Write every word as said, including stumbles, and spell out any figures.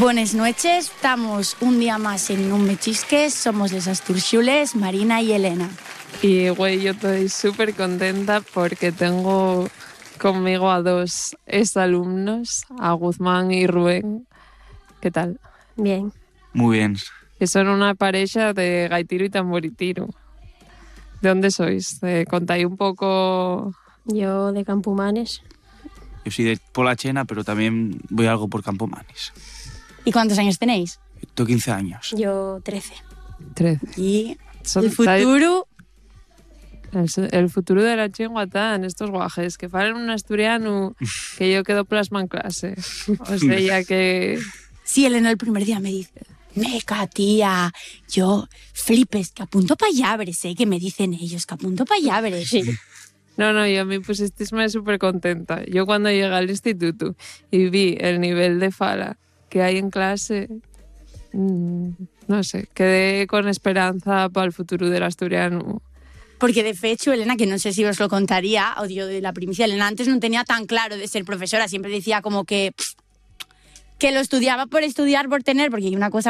Buenas noches, estamos un día más en Un Mechisques, somos les Asturxules, Marina y Elena. Y güey, yo estoy súper contenta porque tengo conmigo a dos exalumnos, a Guzmán y Rubén. ¿Qué tal? Bien. Muy bien. Que son una pareja de gaitiro y tamboritiro. ¿De dónde sois? Eh, contáis un poco... Yo de Campomanes. Yo soy de Polachena, pero también voy algo por Campomanes. ¿Y cuántos años tenéis? Tengo quince años. Yo trece. Trece. Y Son- el futuro... El, el futuro de la chingua está en estos guajes, que falen un asturiano que yo quedo plasma en clase. O sea, ya que... Sí, Elena el primer día me dice, meca, tía, yo flipes, que apunto pa' llabres, ¿eh? Que me dicen ellos, que apunto pa' llabres. Sí. No, no, yo a mí pusisteisme súper contenta. Yo cuando llegué al instituto y vi el nivel de fala que hay en clase, mmm, no sé, quedé con esperanza para el futuro del asturiano. Porque de fecho, Elena, que no sé si os lo contaría, o dio de la primicia, Elena antes no tenía tan claro de ser profesora, siempre decía como que, pff, que lo estudiaba por estudiar, por tener, porque hay una cosa